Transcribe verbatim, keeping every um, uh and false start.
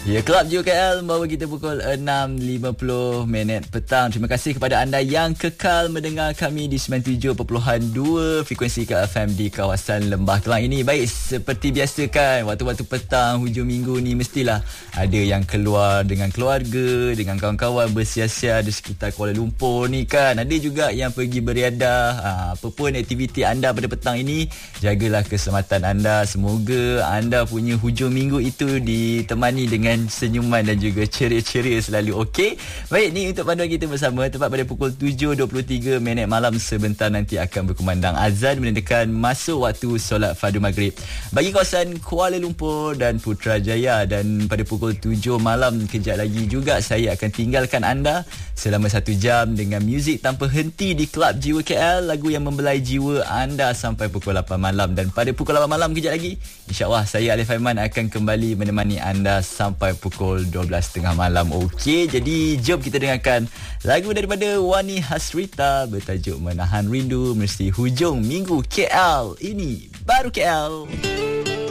Ya, Club Jiwa K L membawa kita pukul enam lima puluh minit petang. Terima kasih kepada anda yang kekal mendengar kami di sembilan puluh tujuh perpuluhan dua frekuensi K L F M di kawasan Lembah Kelang ini. Baik, seperti biasa kan, waktu-waktu petang, hujung minggu ni mestilah ada yang keluar dengan keluarga, dengan kawan-kawan bersiar-siar di sekitar Kuala Lumpur ni kan. Ada juga yang pergi beriadah. Ha, apa pun aktiviti anda pada petang ini, jagalah keselamatan anda. Semoga anda punya hujung minggu itu ditemani dengan senyuman dan juga ceria-ceria selalu. Okey. Baik, ni untuk panduan kita bersama. Tepat pada pukul tujuh dua puluh tiga minit malam sebentar nanti akan berkumandang azan menandakan masuk waktu solat fardu maghrib bagi kawasan Kuala Lumpur dan Putrajaya. Dan pada pukul tujuh malam kejap lagi juga saya akan tinggalkan anda selama satu jam dengan muzik tanpa henti di Club Jiwa K L, lagu yang membelai jiwa anda sampai pukul lapan malam. Dan pada pukul lapan malam kejap lagi, insya-Allah saya Alif Aiman akan kembali menemani anda sampai pukul dua belas tiga puluh malam. Okey, jadi jom kita dengarkan lagu daripada Wani Hasrita bertajuk Menahan Rindu. Mesti hujung minggu K L. Ini baru K L.